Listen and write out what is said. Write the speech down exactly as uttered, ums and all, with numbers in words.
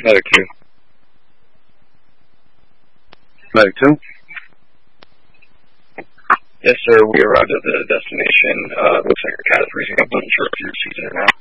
Medic two. Medic two? Yes, sir. We arrived at the destination. Uh, looks like your cat is freezing up. I'm sure if you're seeing it now.